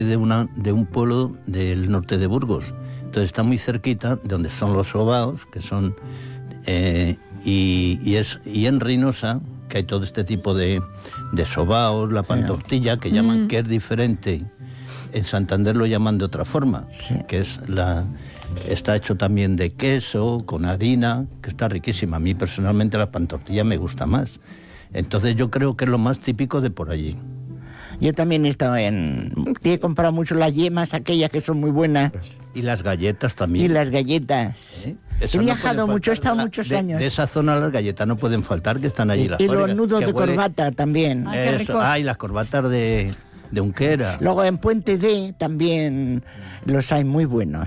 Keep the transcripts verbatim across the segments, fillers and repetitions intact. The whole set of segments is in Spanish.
de, una, de un pueblo del norte de Burgos. Entonces está muy cerquita de donde son los sobaos, que son... Eh, y, y, es, y en Reynosa, que hay todo este tipo de, de sobaos, la pantortilla, que llaman mm. que es diferente. En Santander lo llaman de otra forma, sí. que es la... Está hecho también de queso, con harina, que está riquísima. A mí personalmente la pantortilla me gusta más. Entonces yo creo que es lo más típico de por allí. Yo también he estado en... He comprado mucho las yemas, aquellas que son muy buenas. Y las galletas también. Y las galletas. ¿Eh? He no viajado mucho, he estado la, muchos de, años. De esa zona las galletas no pueden faltar, que están allí. Y, las y los nudos de huele... corbata también. Ay, Eso. Ah, y las corbatas de, de Unquera. Luego en Puente D también los hay muy buenos.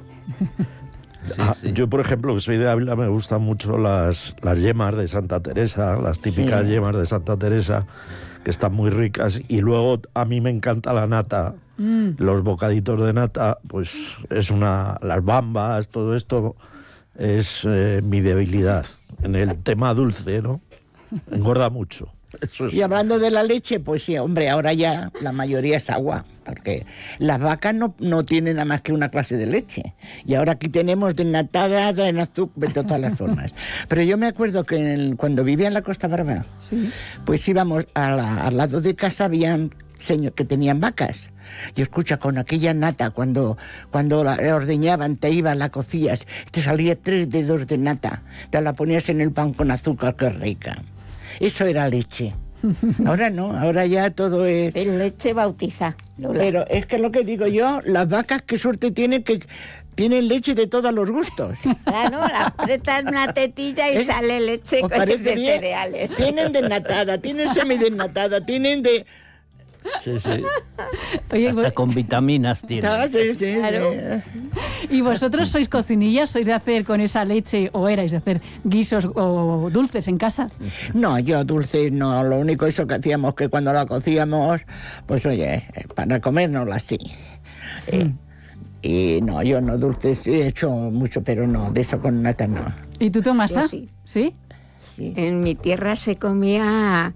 Sí, ah, sí. Yo, por ejemplo, que soy de Ávila, me gustan mucho las, las yemas de Santa Teresa, las típicas sí. yemas de Santa Teresa, que están muy ricas. Y luego a mí me encanta la nata, mm. los bocaditos de nata, pues es una... Las bambas, todo esto es eh, mi debilidad en el tema dulce, ¿no? Engorda mucho. Eso es... Y hablando de la leche, pues sí, hombre, ahora ya la mayoría es agua, porque las vacas no, no tienen nada más que una clase de leche. Y ahora aquí tenemos desnatada, en azúcar, de todas las formas. Pero yo me acuerdo que en el, cuando vivía en la Costa Brava, sí. pues íbamos a la, al lado de casa, habían señores que tenían vacas. Y escucha, con aquella nata, cuando, cuando la ordeñaban, te ibas, la cocías, te salía tres dedos de nata, te la ponías en el pan con azúcar, qué rica. Eso era leche. Ahora no, ahora ya todo es... Es leche bautizada. Pero es que lo que digo yo, las vacas qué suerte tienen que tienen leche de todos los gustos. Claro, la apretas una tetilla y ¿Eh? sale leche con de bien? cereales. Tienen desnatada, tienen semidesnatada, tienen de... Sí, sí. Oye, hasta vos... con vitaminas tiene. Ah, sí, sí, claro. Sí. ¿Y vosotros sois cocinillas? ¿Sois de hacer con esa leche, o erais de hacer guisos o dulces en casa? No, yo dulces no. Lo único eso que hacíamos, que cuando la cocíamos, pues oye, para comérnosla así. Mm. Eh, y no, yo no dulces, he hecho mucho, pero no, de eso con nata no. ¿Y tú, Tomasa? Sí. ¿Sí? Sí. En mi tierra se comía...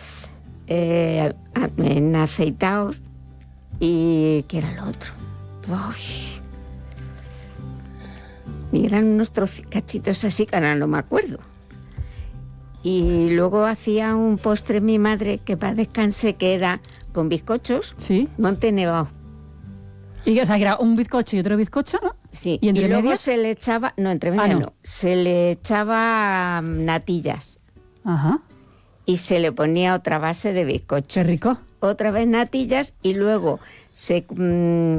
Eh, en aceitaos y ¿qué era lo otro? Uy. Y eran unos troci- cachitos así que ahora no me acuerdo. Y luego hacía un postre mi madre que para descanse, que era con bizcochos, ¿sí? Monte Nevado. Y o sea, que era un bizcocho y otro bizcocho, ¿no? Sí. Y, y luego medias? se le echaba, no, entre medias ah, no. no, se le echaba natillas. Ajá. Y se le ponía otra base de bizcocho. Qué rico. Otra vez natillas y luego se... Mmm,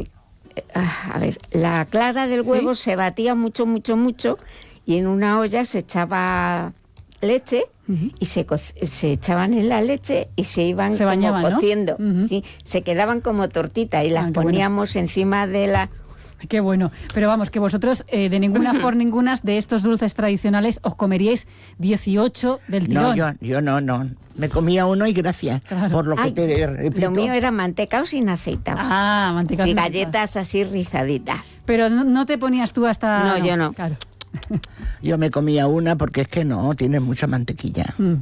a ver, la clara del huevo ¿sí? se batía mucho, mucho, mucho y en una olla se echaba leche uh-huh. y se, co- se echaban en la leche y se iban se como bañaban, cociendo. ¿no? Uh-huh. ¿sí? Se quedaban como tortitas y las ah, poníamos bueno. encima de la... Qué bueno. Pero vamos, que vosotros eh, de ninguna por ninguna de estos dulces tradicionales os comeríais dieciocho del tirón. No, yo, yo no, no. Me comía uno y gracias. Claro. Por lo que Ay, te repito. Lo mío era mantecao sin aceitados. Ah, mantecao sin aceitados. Y galletas así rizaditas. Pero no, no te ponías tú hasta... No, no. yo no. Claro. Yo me comía una porque es que no, tiene mucha mantequilla. Mm.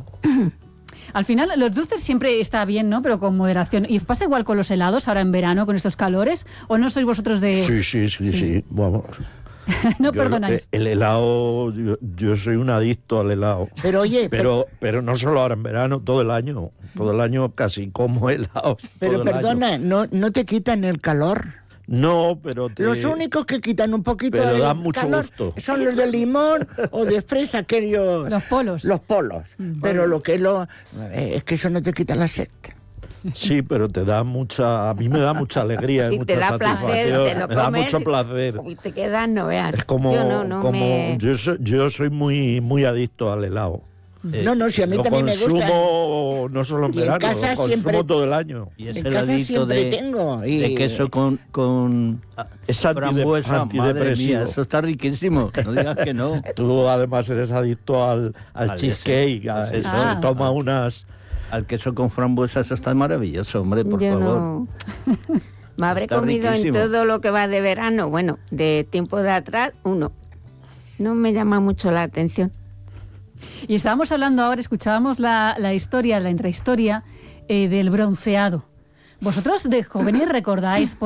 Al final, los dulces siempre está bien, ¿no? Pero con moderación. ¿Y pasa igual con los helados ahora en verano, con estos calores? ¿O no sois vosotros de...? Sí, sí, sí, sí. sí. Vamos. No yo, perdonáis. El helado, yo, yo soy un adicto al helado. Pero oye... Pero, pero, pero no solo ahora en verano, todo el año. Todo el año casi como helado. Pero perdona, ¿no, ¿no te quitan el calor? No, pero... Te... Los únicos que quitan un poquito pero el dan mucho calor gusto. son los de limón o de fresa, aquellos... Los polos. Los polos. Mm, pero bueno. lo que es lo... Es que eso no te quita la sed. Sí, pero te da mucha... A mí me da mucha alegría sí, y mucha te da satisfacción. Placer, te lo me da comes mucho placer. Y te quedas, no veas. Es como... Yo, no, no como me... yo, soy, yo soy muy, muy adicto al helado. Eh, no, no, si a mí también me gusta. Lo consumo no solo en verano, en casa lo consumo siempre, todo el año. Y ese en casa siempre de, tengo. Y... de queso con, con es frambuesa, madre mía, eso está riquísimo, no digas que no. Tú además eres adicto al, al, al cheesecake, a, eso, ah. toma unas... Al queso con frambuesa, eso está maravilloso, hombre, por Yo favor. No. Me habré está comido riquísimo. En todo lo que va de verano, bueno, de tiempo de atrás, uno. No me llama mucho la atención. Y estábamos hablando ahora, escuchábamos la, la historia, la intrahistoria eh, del bronceado. ¿Vosotros de jóvenes recordáis